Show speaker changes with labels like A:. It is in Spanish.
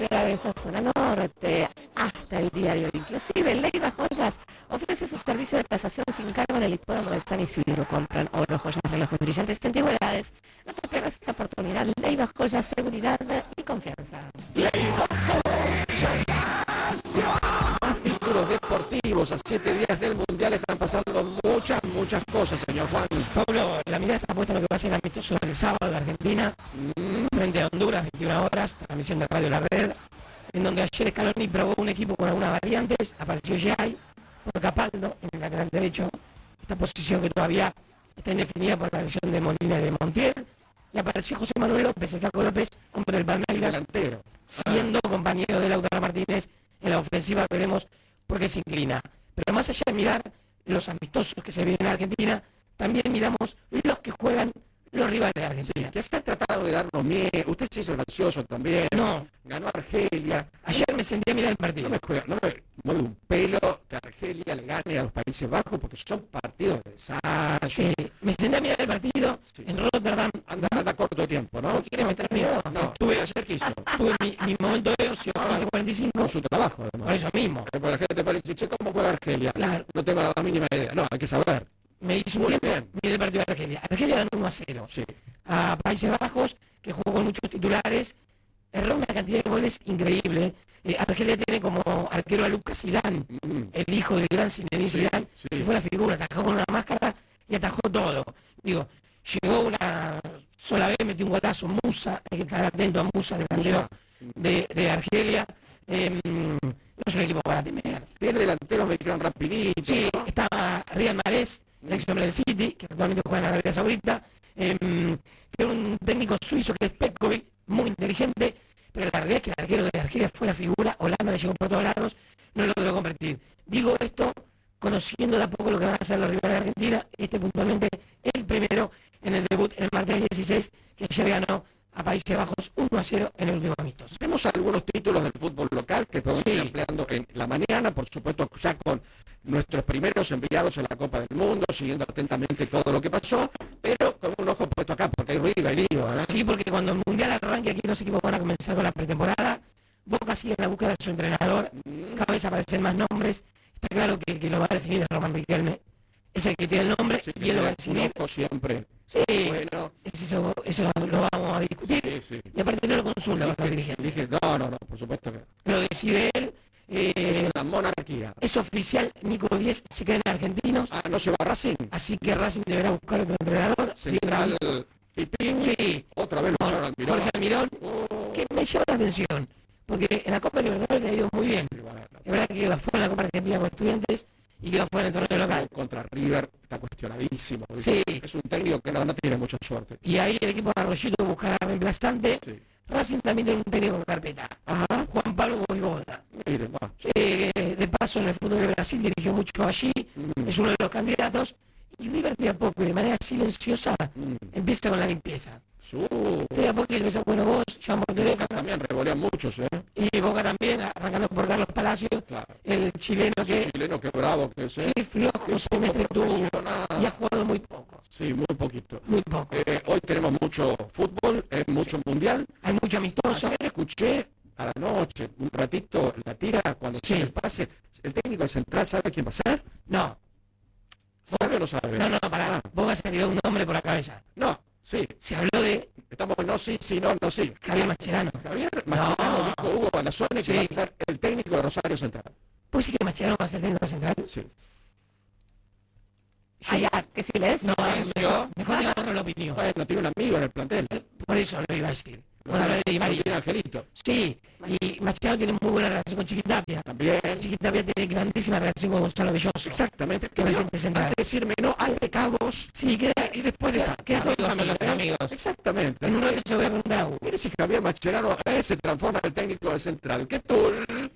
A: llega de esa zona norte hasta el día de hoy. Inclusive Leiva Joyas ofrece su servicio de tasación sin cargo en el hipódromo de San Isidro. Compran oro, joyas, relojes brillantes, antigüedades. No te pierdas esta oportunidad. Leiva Joyas, seguridad y confianza.
B: Leiva Joyas. Más títulos deportivos a 7 días del Mundial. Están pasando muchas cosas, señor Juan.
C: Pablo, la mirada está puesta en lo que va a ser el amistoso del sábado de Argentina, frente a Honduras, 21 horas, transmisión de Radio La Red, en donde ayer Scaloni probó un equipo con algunas variantes, apareció Jay por Capaldo en el lateral derecho, esta posición que todavía está indefinida por la lesión de Molina y de Montiel, y apareció José Manuel López, el Flaco López, hombre del Palmeiras,
B: delantero,
C: siendo compañero de Lautaro Martínez en la ofensiva. Veremos por qué se inclina. Pero más allá de mirar los amistosos que se vienen en Argentina, también miramos los que juegan los rivales de Argentina.
B: Sí, que se ha tratado de darnos miedo. Usted se hizo gracioso también.
C: No.
B: Ganó Argelia.
C: Ayer me senté a mirar el partido.
B: No me mueve un pelo que Argelia le gane a los Países Bajos porque son partidos de desastre.
C: Sí, me senté a mirar el partido en Rotterdam.
B: Anda corto de tiempo, ¿no?
C: ¿No quiere meter miedo?
B: No, tuve ayer quiso.
C: Tuve mi momento de ocio, 15:45.
B: Con su trabajo, además.
C: Por eso mismo.
B: Por la gente parece, che, ¿cómo juega Argelia?
C: Claro.
B: No tengo la mínima idea. No, hay que saber.
C: Me hizo un tiempo, miré el partido de Argelia. Argelia ganó 1-0.
B: Sí.
C: A Países Bajos, que jugó con muchos titulares, erró una cantidad de goles increíble. Argelia tiene como arquero a Lucas Zidane, el hijo del gran Zinedine Zidane, que fue la figura, atajó con una máscara y atajó todo. Digo, llegó una sola vez, metió un golazo Musa, hay que estar atento a Musa, delantero de Argelia. No es un equipo para temer.
B: Tiene delanteros, me dijeron rapidito.
C: Sí, ¿no? Está Riyad Mahrez, el ex hombre del City, que actualmente juega en Arabia Saudita. Tiene un técnico suizo que es Petkovic, muy inteligente, pero la realidad es que el arquero de Argelia fue la figura. Holanda le llegó por todos lados, no lo logró convertir. Digo esto conociendo de a poco lo que van a hacer los rivales de Argentina, puntualmente el primero en el debut el martes 16, que ayer ganó a Países Bajos 1-0 en el último amistoso.
B: Tenemos algunos títulos del fútbol local que podemos ir ampliando en la mañana, por supuesto ya con nuestros primeros enviados en la Copa del Mundo, siguiendo atentamente todo lo que pasó, pero con un ojo puesto acá, porque hay ruido, hay lío, ¿eh?
C: Sí, porque cuando el Mundial arranque aquí los equipos van a comenzar con la pretemporada, Boca sigue en la búsqueda de su entrenador, cada vez aparecen más nombres, está claro que el que lo va a definir es Román Riquelme, es el que tiene el nombre y él lo va a decidir.
B: Siempre.
C: Sí,
B: bueno.
C: Eso lo vamos a discutir.
B: Sí.
C: Y aparte no lo consulta a los dirigentes.
B: No, por supuesto que
C: lo decide él.
B: Es una monarquía.
C: Es oficial, Nico 10 se queda en Argentinos.
B: ¿No se va a Racing?
C: Así que Racing deberá buscar otro entrenador.
B: Central Pipín.
C: Sí.
B: Otra vez lo echaron al Mirón.
C: Jorge Almirón, que me llama la atención, porque en la Copa Libertadores le ha ido muy bien. Es verdad que quedó fuera en la Copa Argentina con Estudiantes y quedó fuera en el torneo local.
B: Contra River está cuestionadísimo.
C: Sí.
B: Es un técnico que no tiene mucha suerte.
C: Y ahí el equipo de Arroyito buscará reemplazante.
B: Sí.
C: Racing también tiene un técnico en carpeta.
B: Ajá.
C: Juan Pablo Voivoda.
B: Mire,
C: de paso en el fútbol de Brasil dirigió mucho allí. Es uno de los candidatos. Y River de a poco y de manera silenciosa empieza con la limpieza. De a poco y empieza, bueno, vos, llamo por teléfono.
B: Boca también revolean muchos, ¿eh?
C: Y Boca también, arrancando por Carlos Palacios, claro. El chileno
B: que bravo que es,
C: qué flojo se mete tuvo y ha jugado muy poco.
B: Sí, muy poquito.
C: Muy poco.
B: Hoy tenemos mucho fútbol, mucho mundial.
C: Hay mucho amistoso.
B: Ayer escuché a la noche, un ratito, la tira cuando se el pase. ¿El técnico de Central sabe quién va a ser?
C: No.
B: ¿Sabe o no sabe?
C: No, pará. Vos vas a tirar un nombre por la cabeza.
B: No, sí.
C: Se habló de...
B: Estamos no sí, no sí.
C: Javier Mascherano.
B: Javier Mascherano dijo Hugo Panasone que va a ser el técnico de Rosario Central.
C: ¿Pues sí que Mascherano va a ser el técnico de Central?
B: Sí.
A: ¿Qué si lees?
C: No, mejor te la opinión.
B: Bueno, tiene un amigo en el plantel.
C: Por eso lo iba a decir. Tiene
B: Angelito.
C: Sí, y Mascherano tiene muy buena relación con Chiquitapia.
B: También.
C: Chiquitapia tiene grandísima relación con Gonzalo Belloso.
B: Exactamente.
C: Que presidente central.
B: Antes de decirme no, hay de cabos.
C: Sí,
B: y después de esa.
C: Queda todos los amigos.
B: Exactamente.
C: En un rato se voy a preguntar a Hugo.
B: Mire si Javier Mascherano se transforma en el técnico de Central. ¿Qué tal?